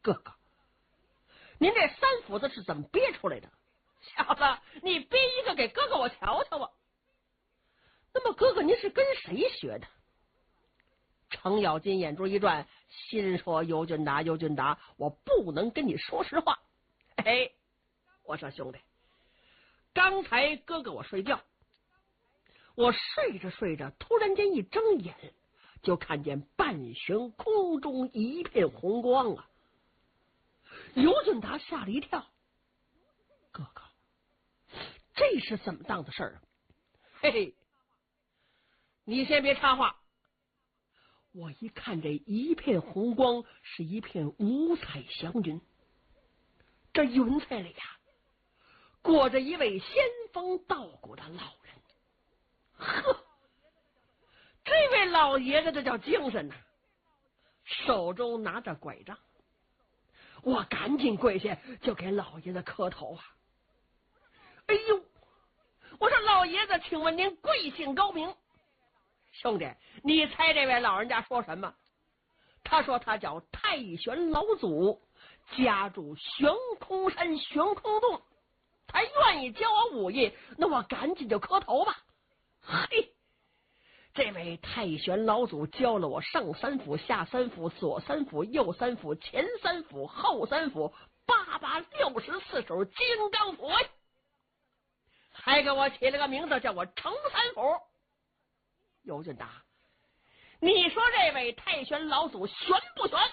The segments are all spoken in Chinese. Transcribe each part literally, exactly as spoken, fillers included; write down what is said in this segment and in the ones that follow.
哥哥，您这三斧子是怎么憋出来的？小子，你憋一个给哥哥我瞧瞧吧。那么哥哥您是跟谁学的？程咬金眼珠一转，心说尤俊达尤俊达，我不能跟你说实话。哎，我说兄弟，刚才哥哥我睡觉，我睡着睡着，突然间一睁眼，就看见半悬空中一片红光啊！尤俊达吓了一跳，哥哥，这是怎么当的事儿啊？嘿嘿，你先别插话。我一看这一片红光，是一片五彩祥云，这云彩里呀、啊，裹着一位仙风道骨的老人。呵，这位老爷子这叫精神呐、啊，手中拿着拐杖。我赶紧跪下就给老爷子磕头啊！哎呦，我说老爷子，请问您贵姓高明？兄弟，你猜这位老人家说什么？他说他叫太玄老祖，家住悬空山悬空洞，他愿意教我武艺，那我赶紧就磕头吧。嘿，这位太玄老祖教了我上三府下三府左三府右三府前三府后三府八八六十四手金刚斧，还给我起了个名字叫我程三府。尤俊达，你说这位太玄老祖玄不玄？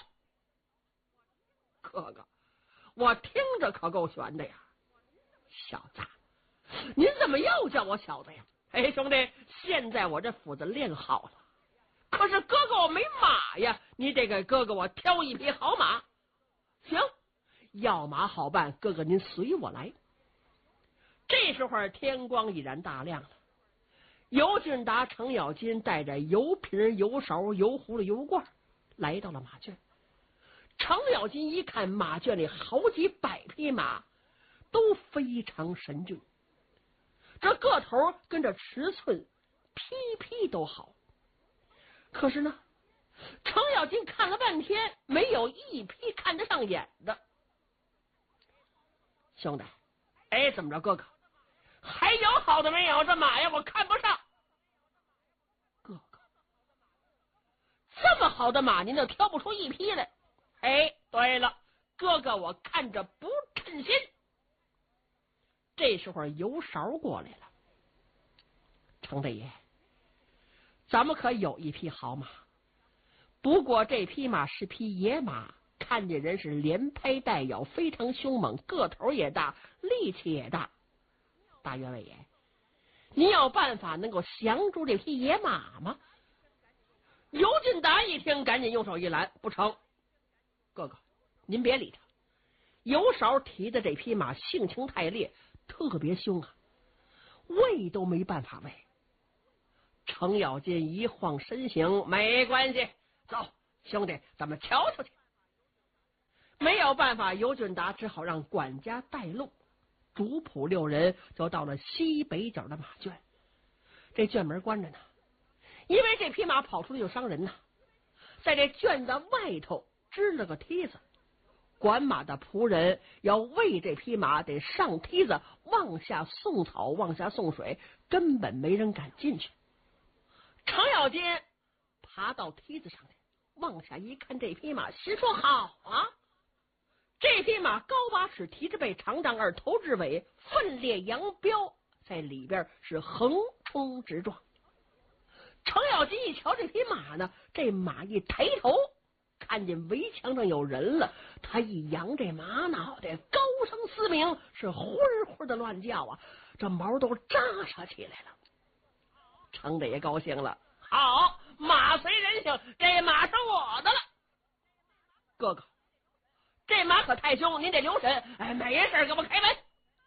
哥哥，我听着可够玄的呀。小子，您怎么又叫我小子呀？哎，兄弟，现在我这斧子练好了，可是哥哥我没马呀，你得给哥哥我挑一匹好马。行，要马好办，哥哥您随我来。这时候天光已然大亮了，尤俊达、程咬金带着油瓶、油勺、油葫芦、油罐来到了马圈。程咬金一看马圈里好几百匹马，都非常神俊，这个头跟着尺寸匹匹都好。可是呢，程咬金看了半天，没有一匹看得上眼的。兄弟，哎，怎么着，哥哥？还有好的没有？这马呀，我看不上。哥哥，这么好的马，您就挑不出一匹来？哎，对了，哥哥，我看着不称心。这时候油勺过来了，程大爷，咱们可有一匹好马，不过这匹马是匹野马，看见人是连拍带咬，非常凶猛，个头也大，力气也大。大员外爷，您有办法能够降住这匹野马吗？尤俊达一听，赶紧用手一拦，不成。哥哥，您别理他，油勺提的这匹马性情太烈，特别凶啊，喂都没办法喂。程咬金一晃身形，没关系，走，兄弟，咱们瞧瞧去。没有办法，尤俊达只好让管家带路，主仆六人就到了西北角的马圈。这圈门关着呢，因为这匹马跑出去就伤人呐。在这圈子外头支了个梯子，管马的仆人要喂这匹马，得上梯子往下送草，往下送水，根本没人敢进去。程咬金爬到梯子上来，往下一看这匹马，心说好啊，这匹马高八尺，提着背，长丈二，头至尾奋烈扬彪，在里边是横冲直撞。程咬金一瞧这匹马呢，这马一抬头看见围墙上有人了，他一扬这马脑袋，高声嘶鸣，是呼呼的乱叫啊，这毛都扎扯起来了。程大爷高兴了，好，马随人性，这马是我的了。哥哥，这马可太凶，您得留神。哎，没事，给我开门。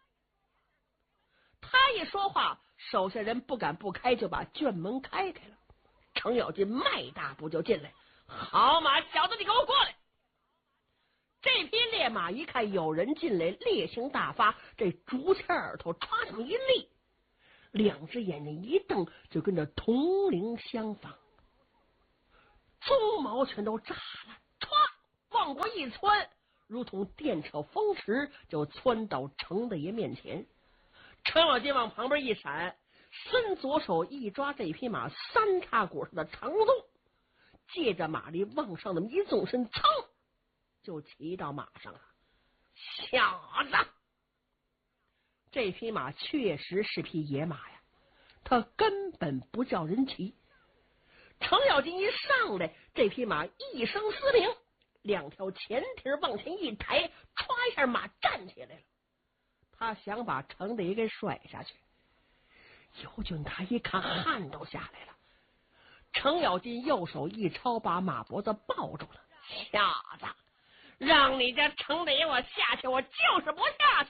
他一说话，手下人不敢不开，就把圈门开开了。程咬金迈大步就进来，好马，小子，你给我过来！这匹烈马一看有人进来，烈性大发，这竹签耳朵歘上一立，两只眼睛一瞪，就跟着铜铃相仿，鬃毛全都炸了，歘往过一窜， 如同电掣风驰，就窜到程大爷面前。程咬金往旁边一闪，伸左手一抓这匹马三叉骨上的长纵，借着马力往上那么一纵身，噌就骑到马上了。小子，这匹马确实是匹野马呀，它根本不叫人骑。程咬金一上来，这匹马一声嘶鸣，两条前蹄往前一抬，歘一下马站起来了。他想把程大爷给甩下去。尤俊达一看，汗都下来了。程咬金右手一抄，把马脖子抱住了。小子，让你家程大爷我下去，我就是不下去。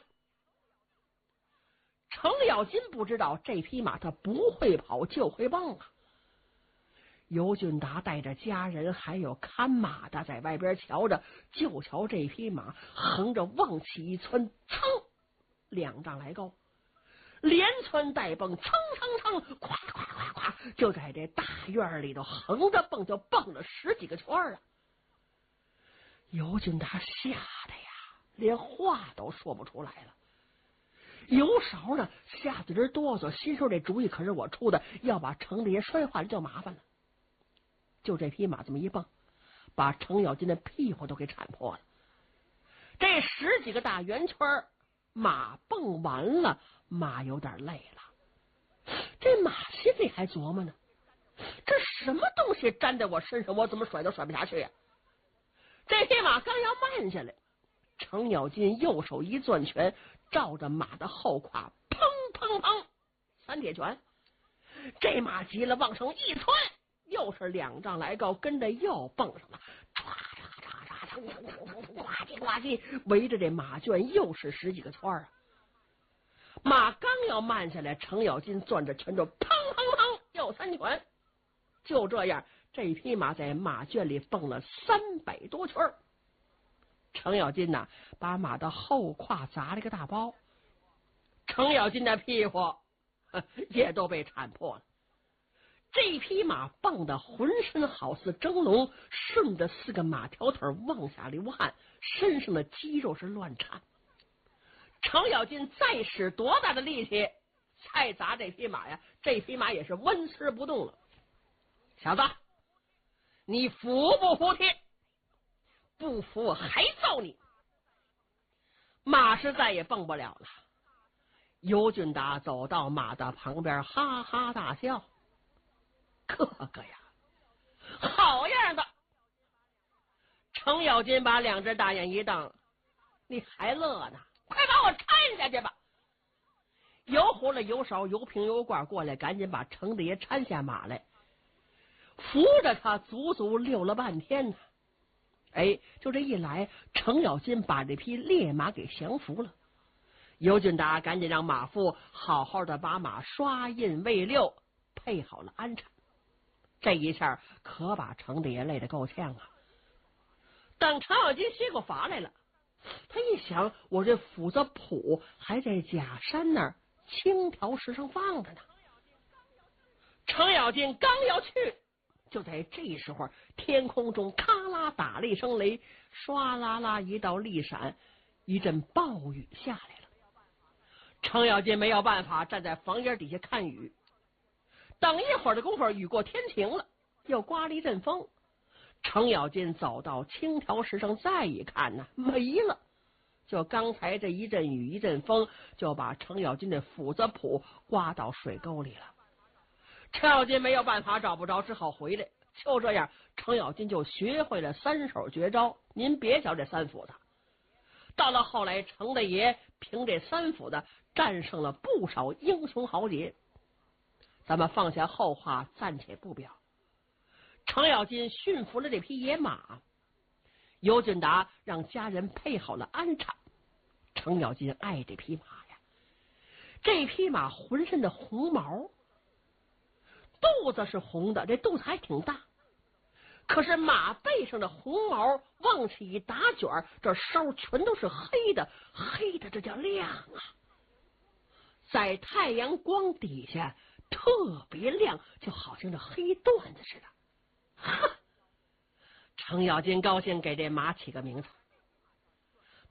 程咬金不知道这匹马它不会跑，就会蹦啊。尤俊达带着家人还有看马的在外边瞧着，就瞧这匹马横着往起一窜，噌，两丈来高，连窜带蹦，蹭蹭蹭，咵咵咵咵，就在这大院里头横着蹦，就蹦了十几个圈啊！尤俊达吓得呀，连话都说不出来了。尤勺呢，吓得人哆嗦，心说这主意可是我出的，要把程大爷摔坏了就麻烦了。就这匹马这么一蹦，把程咬金的屁股都给铲破了。这十几个大圆圈，马蹦完了，马有点累了。这马心里还琢磨呢，这什么东西粘在我身上，我怎么甩都甩不下去呀、啊？这匹马刚要慢下来，程咬金右手一攥拳，照着马的后胯，砰砰砰，三铁拳。这马急了，往上一窜，又是两丈来高，跟着又蹦上了，唰唰唰唰，蹭蹭蹭蹭蹭，呱唧呱唧，围着这马圈又是十几个圈啊！马刚要慢下来，程咬金攥着拳头，砰砰砰，又三拳。就这样，这匹马在马圈里蹦了三百多圈。程咬金呐，把马的后胯砸了个大包，程咬金的屁股也都被铲破了。这匹马蹦得浑身好似蒸笼，顺着四个马条腿往下流汗，身上的肌肉是乱颤。程咬金再使多大的力气再砸这匹马呀，这匹马也是纹丝不动了。小子，你服不服气？不服我还揍你！马是再也蹦不了了。尤俊达走到马的旁边，哈哈大笑。哥哥呀，好样的！程咬金把两只大眼一瞪，你还乐呢？快把我搀下去吧！油壶了油勺，油瓶油罐过来，赶紧把程大爷搀下马来，扶着他足足溜了半天呢。哎，就这一来，程咬金把这匹烈马给降服了。尤俊达赶紧让马夫好好的把马刷印喂溜，配好了鞍产。这一下可把程大爷累得够呛啊！等程咬金歇过乏来了，他一想，我这斧子谱还在假山那儿青条石上放着呢。程咬金刚要去，就在这时候，天空中咔啦打了一声雷，唰啦啦一道利闪，一阵暴雨下来了。程咬金没有办法，站在房檐底下看雨。等一会儿的功夫，雨过天晴了，又刮了一阵风。程咬金走到青条石上，再一看呢，没了。就刚才这一阵雨一阵风，就把程咬金的斧子谱刮到水沟里了。程咬金没有办法找不着，只好回来。就这样，程咬金就学会了三手绝招。您别瞧这三斧子，到了后来，程大爷凭这三斧子战胜了不少英雄豪杰。咱们放下后话，暂且不表。程咬金驯服了这匹野马，尤俊达让家人配好了鞍场。程咬金爱这匹马呀，这匹马浑身的红毛，肚子是红的，这肚子还挺大，可是马背上的红毛往起一打卷，这梢全都是黑的，黑的这叫亮啊，在太阳光底下特别亮，就好像这黑缎子似的。呵，程咬金高兴，给这马起个名字。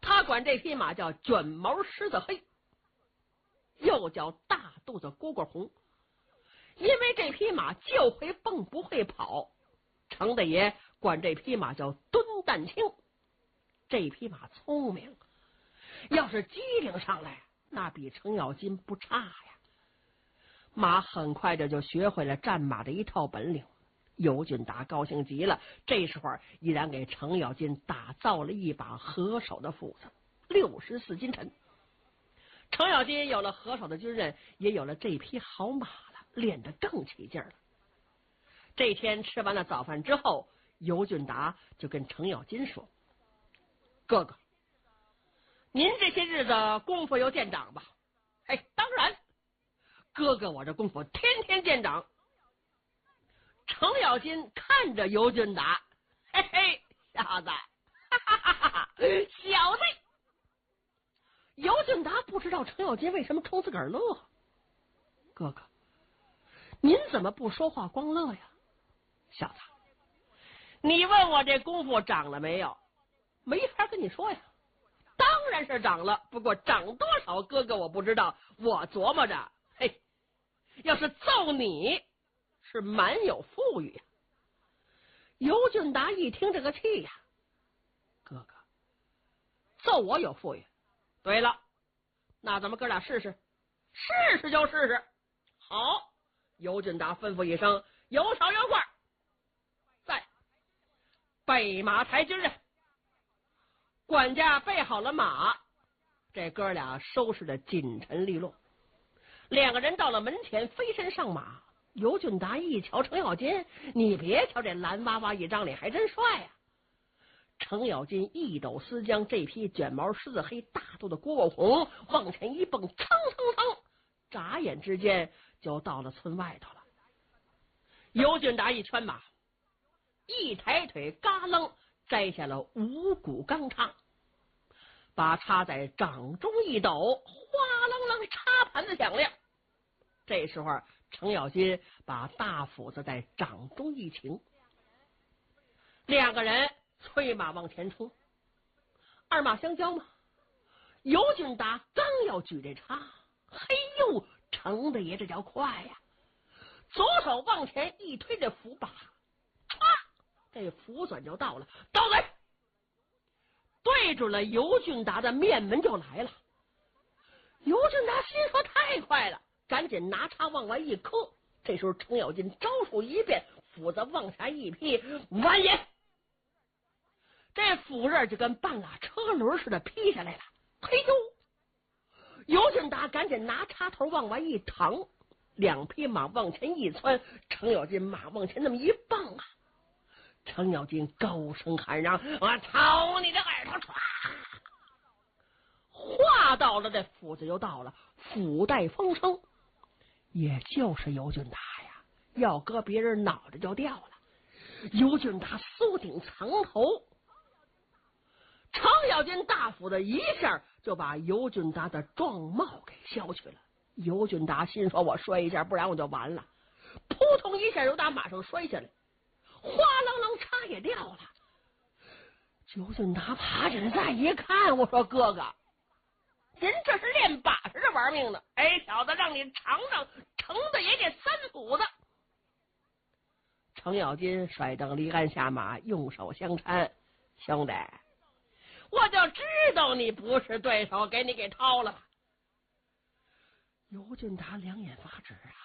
他管这匹马叫卷毛狮子黑，又叫大肚子蝈蝈红，因为这匹马就会蹦不会跑，程大爷管这匹马叫蹲蛋青。这匹马聪明，要是机灵上来，那比程咬金不差呀。马很快的就学会了战马的一套本领。尤俊达高兴极了，这时候依然给程咬金打造了一把合手的斧子，六十四斤沉。程咬金有了合手的军人，也有了这匹好马了，练得更起劲了。这天吃完了早饭之后，尤俊达就跟程咬金说：“哥哥，您这些日子功夫有见长吧？”“哎，当然，哥哥我这功夫天天见长。”程咬金看着尤俊达，嘿嘿，小子，哈哈哈哈哈，小子。尤俊达不知道程咬金为什么冲自个儿乐。哥哥，您怎么不说话光乐呀？小子，你问我这功夫长了没有？没法跟你说呀。当然是长了，不过长多少，哥哥我不知道。我琢磨着，嘿，要是揍你，是蛮有富裕呀。尤俊达一听这个气呀，哥哥，揍我有富裕。对了，那咱们哥俩试试，试试就试试。好，尤俊达吩咐一声，有手有块，在备马抬军人。管家备好了马，这哥俩收拾的紧陈利落。两个人到了门前，飞身上马。尤俊达一瞧程咬金，你别瞧这蓝娃娃一张脸还真帅呀、啊！程咬金一抖丝将这匹卷毛狮子黑大肚的蝈蝈红往前一蹦，蹭蹭蹭，眨眼之间就到了村外头了。尤俊达一圈马，一抬腿，嘎楞摘下了五谷钢叉，把插在掌中一抖，哗楞楞，插盘子响亮。这时候程咬金把大斧子在掌中一擎，两个人催马往前冲。二马相交嘛，尤俊达刚要举这叉，嘿呦，程大爷这叫快呀！左手往前一推这斧把，唰，这斧转就到了，到来，对准了尤俊达的面门就来了。尤俊达心说太快了，赶紧拿叉往外一磕。这时候程咬金招数一变，斧子往下一劈，完颜，这斧刃就跟半拉车轮似的劈下来了。嘿呦！尤俊达赶紧拿叉头往外一搪，两匹马往前一窜，程咬金马往前那么一蹦啊！程咬金高声喊嚷：“我操你的耳朵！”唰，话到了，这斧子就到了，斧带风声。也就是尤俊达呀，要搁别人脑袋就掉了。尤俊达缩顶藏头，程咬金大斧子一下就把尤俊达的壮帽给削去了。尤俊达心说：“我摔一下，不然我就完了。”扑通一下由打马上摔下来，哗啷啷，叉也掉了。尤俊达爬起来再一看，我说：“哥哥，您这是练把式的玩命呢！哎，小子，让你尝尝程大爷这三斧子。”程咬金甩蹬离鞍下马，用手相搀：“兄弟，我就知道你不是对手，给你给掏了。”尤俊达两眼发直啊，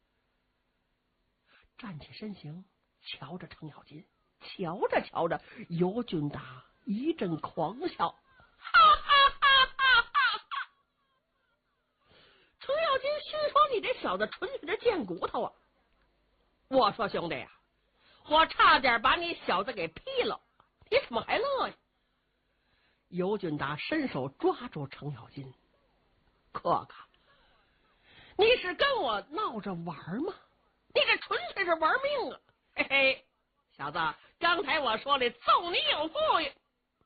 站起身形，瞧着程咬金，瞧着瞧着，尤俊达一阵狂笑，哈哈哈哈哈哈！程咬金心说：“你这小子纯粹是贱骨头啊！”我说：“兄弟呀、啊，我差点把你小子给劈了，你怎么还乐呀？”尤俊达伸手抓住程咬金：“哥哥，你是跟我闹着玩吗？你这纯粹是玩命啊！嘿嘿，小子，刚才我说了，揍你有富裕。”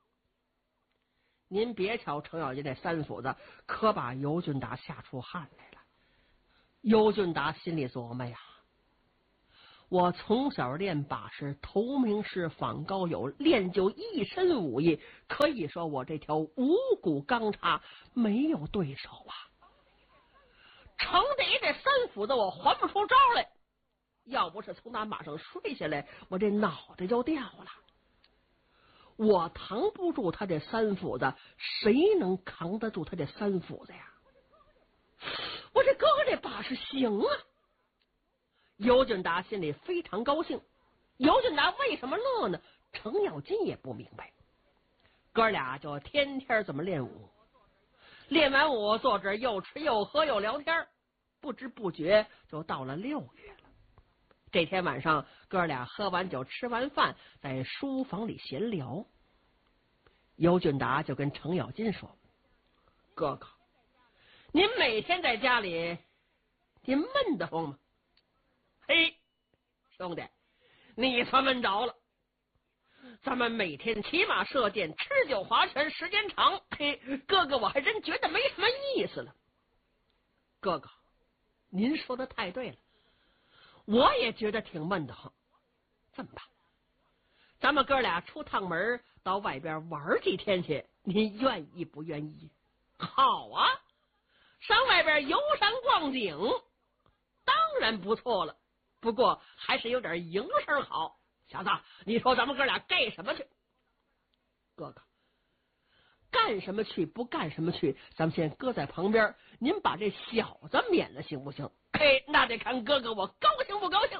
您别瞧程咬金这三斧子，可把尤俊达吓出汗来了。尤俊达心里琢磨呀， 我从小练把式，头名是仿高友，练就一身武艺，可以说我这条五谷钢叉没有对手啊！程得这三斧子我还不出招来，要不是从那马上摔下来，我这脑袋就掉了。我扛不住他这三斧子，谁能扛得住他这三斧子呀？我这哥哥这把式行啊！尤俊达心里非常高兴。尤俊达为什么乐呢？程咬金也不明白。哥俩就天天这么练武，练完武坐这又吃又喝又聊天，不知不觉就到了六月了。这天晚上，哥俩喝完酒吃完饭，在书房里闲聊。尤俊达就跟程咬金说：“哥哥，您每天在家里，您闷得慌吗？”“嘿，兄弟，你算闷着了。咱们每天骑马射箭，吃酒划拳，时间长，嘿，哥哥我还真觉得没什么意思了。”“哥哥，您说的太对了，我也觉得挺闷得慌。这么办，咱们哥俩出趟门，到外边玩几天去，您愿意不愿意？”“好啊，上外边游山逛景，当然不错了。不过还是有点营生好。小子，你说咱们哥俩干什么去？”“哥哥，干什么去不干什么去，咱们先搁在旁边，您把这小子免了行不行？”“嘿，那得看哥哥我高兴不高兴。”“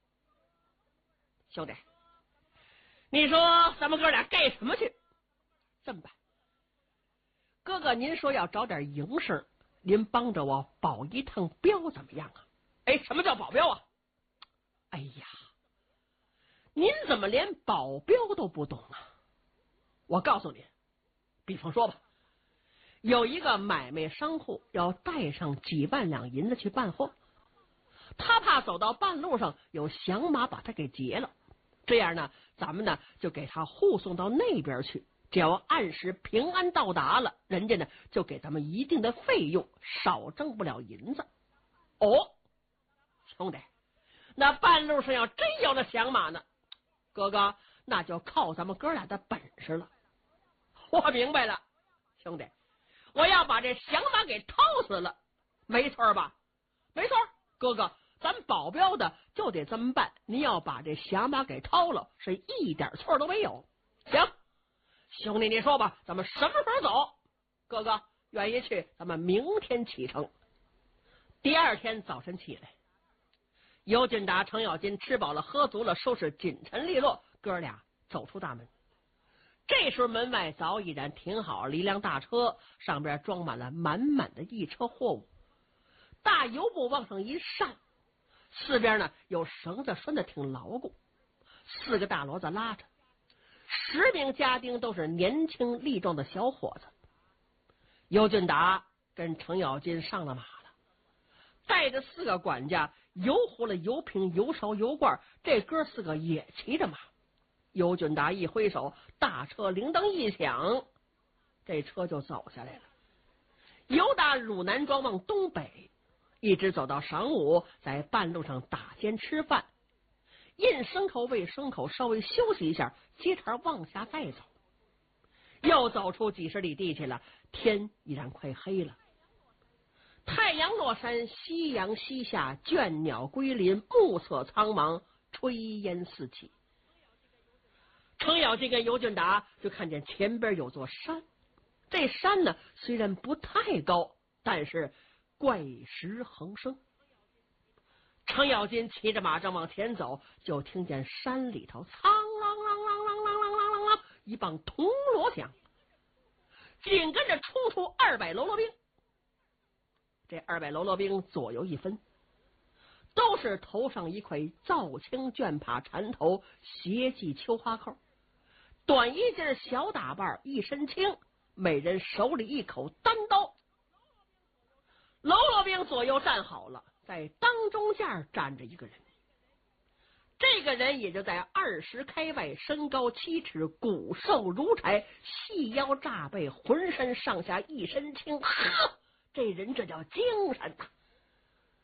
兄弟，你说咱们哥俩干什么去？”“这么办，哥哥您说要找点营生，您帮着我保一趟镖怎么样啊？”“哎，什么叫保镖啊？”“哎呀，您怎么连保镖都不懂啊？我告诉你，比方说吧，有一个买卖商户要带上几万两银子去办货，他怕走到半路上有响马把他给劫了，这样呢，咱们呢就给他护送到那边去，只要按时平安到达了，人家呢就给咱们一定的费用，少挣不了银子。”“哦，兄弟，那半路上要真有了响马呢，哥哥那就靠咱们哥俩的本事了。”“我明白了，兄弟，我要把这响马给掏死了，没错吧？”“没错，哥哥，咱保镖的就得这么办，您要把这响马给掏了，是一点错都没有。”“行，兄弟你说吧，咱们什么时候走？”“哥哥愿意去，咱们明天启程。”第二天早晨起来，尤俊达、程咬金吃饱了喝足了，收拾锦尘利落，哥俩走出大门。这时候门外早已然停好了一辆大车，上边装满了满满的一车货物。大油布往上一扇，四边呢有绳子拴的挺牢固，四个大骡子拉着，十名家丁都是年轻力壮的小伙子。尤俊达跟程咬金上了马了，带着四个管家，油壶了油瓶、油勺、油罐，这哥四个也骑着马。尤俊达一挥手，大车铃铛一响，这车就走下来了。由打汝南庄往东北，一直走到晌午，在半路上打尖吃饭，印牲口喂牲口，稍微休息一下，接茬往下再走。又走出几十里地去了，天已然快黑了。太阳落山，夕阳西下，倦鸟归林，暮色苍茫，炊烟四起。程咬金跟尤俊达就看见前边有座山，这山呢虽然不太高，但是怪石横生。程咬金骑着马正往前走，就听见山里头苍啷啷啷啷啷啷啷啷啷一棒铜锣响，紧跟着冲出二百喽啰兵。这二百喽啰兵左右一分，都是头上一块皂青绢帕缠头，斜系秋花扣，短衣襟小打扮，一身轻，每人手里一口单刀。喽啰兵左右站好了，在当中间站着一个人，这个人也就在二十开外，身高七尺，骨瘦如柴，细腰炸背，浑身上下一身轻，呵，这人这叫精神呐！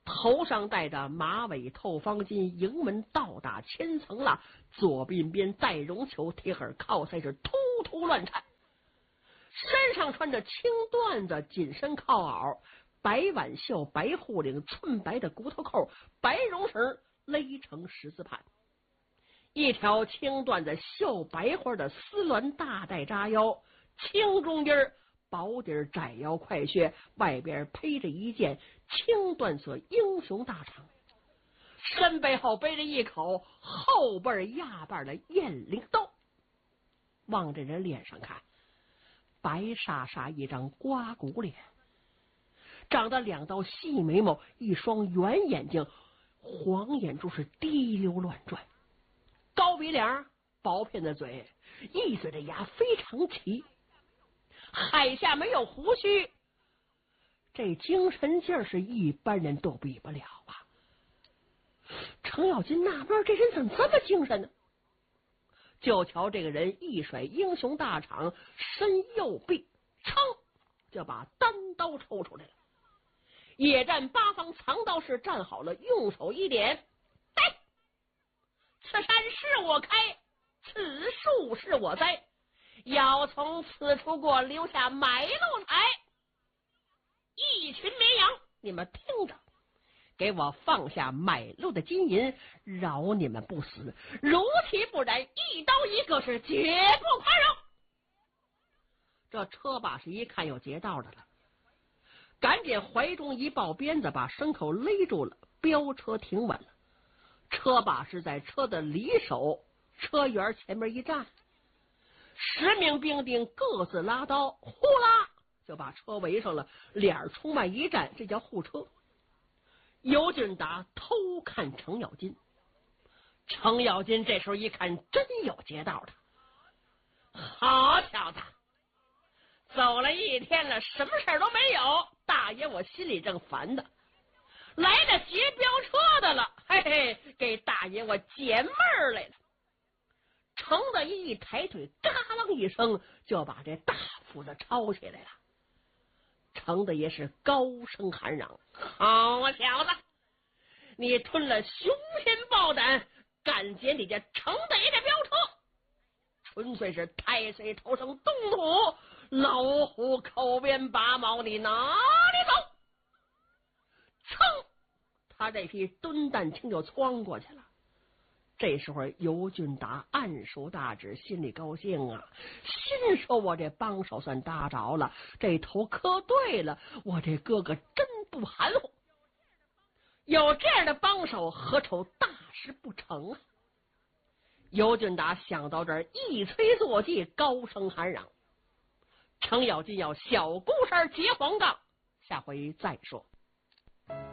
头上戴着马尾透方巾，迎门倒打千层蜡，左鬓边戴绒球，铁耳靠腮是突突乱颤，身上穿着青缎子紧身靠袄，白挽袖，白护领，寸白的骨头扣，白绒绳勒成十字盘，一条青缎子绣白花的丝鸾大带扎腰，青中衣儿薄底窄腰快靴，外边披着一件青缎色英雄大氅，身背后背着一口后背压瓣的雁翎刀。望着人脸上看，白煞煞一张刮骨脸，长得两道细眉毛，一双圆眼睛，黄眼珠是滴溜乱转，高鼻梁，薄片的嘴，一嘴的牙非常齐，海下没有胡须，这精神劲儿是一般人都比不了啊！程咬金纳闷，这人怎么这么精神呢？就瞧这个人一甩英雄大氅，伸右臂，噌就把单刀抽出来了。野战八方藏刀士站好了，用手一点，哎，此山是我开，此树是我栽，要从此处过，留下买路财。一群绵羊，你们听着，给我放下买路的金银，饶你们不死，如其不然，一刀一个是绝不宽容。这车把式一看有劫道的了，赶紧怀中一抱鞭子，把牲口勒住了，飙车停稳了。车把式在车的里手车辕前面一站，十名兵丁各自拉刀，呼啦就把车围上了，脸冲外一站，这叫护车。尤俊达偷看程咬金，程咬金这时候一看，真有劫道的。好小子，走了一天了，什么事都没有，大爷我心里正烦呢，来了劫飙车的了，嘿嘿，给大爷我解闷儿来了。程大爷一抬腿，嘎啷一声就把这大斧子抄起来了。程大爷是高声喊嚷：好小子，你吞了雄心豹胆，敢劫你家程大爷的飙车，纯粹是太岁头上动土，老虎口边拔毛，你哪里走？噌，他这匹蹲蛋青就窜过去了。这时候尤俊达暗竖大指，心里高兴啊，心说我这帮手算搭着了，这头磕对了，我这哥哥真不含糊，有这样的帮手，何愁大事不成啊？尤俊达想到这儿，一催坐骑，高声喊嚷。程咬金要小孤山结黄杠，下回再说。